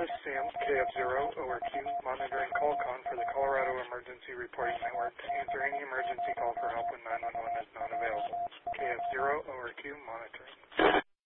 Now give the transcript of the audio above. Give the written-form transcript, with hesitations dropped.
This is Sam, KF0 ORQ, monitoring CallCon for the Colorado Emergency Reporting Network to answer any emergency call for help when 911 is not available. KF0 ORQ monitoring.